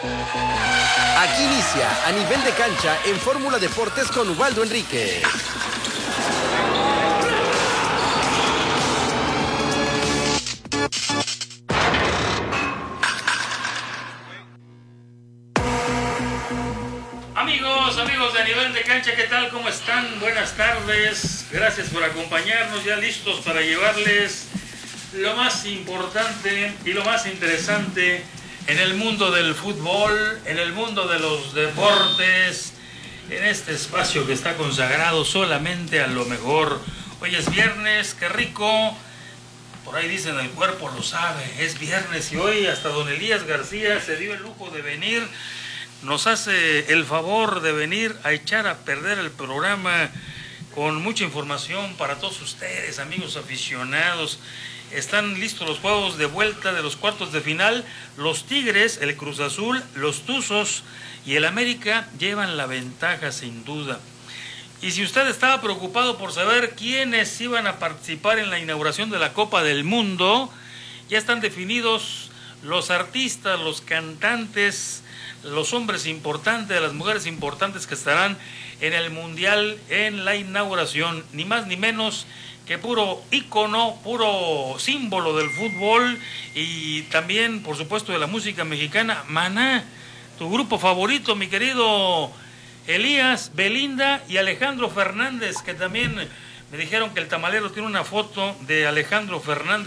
Aquí inicia A Nivel de Cancha en Fórmula Deportes con Ubaldo Enríquez. Amigos de A Nivel de Cancha, ¿qué tal? ¿Cómo están? Buenas tardes. Gracias por acompañarnos, ya listos para llevarles lo más importante y lo más interesante en el mundo del fútbol, en el mundo de los deportes, en este espacio que está consagrado solamente a lo mejor. Hoy es viernes, qué rico. Por ahí dicen, el cuerpo lo sabe, es viernes y hoy hasta don Elías García se dio el lujo de venir. Nos hace el favor de venir a echar a perder el programa con mucha información para todos ustedes, amigos aficionados. Están listos los juegos de vuelta de los cuartos de final. Los Tigres, el Cruz Azul, los Tuzos y el América llevan la ventaja sin duda. Y si usted estaba preocupado por saber quiénes iban a participar en la inauguración de la Copa del Mundo, ya están definidos los artistas, los cantantes, los hombres importantes, las mujeres importantes que estarán en el Mundial en la inauguración, ni más ni menos que puro ícono, puro símbolo del fútbol y también, por supuesto, de la música mexicana, Maná, tu grupo favorito, mi querido Elías, Belinda y Alejandro Fernández, que también me dijeron que el tamalero tiene una foto de Alejandro Fernández.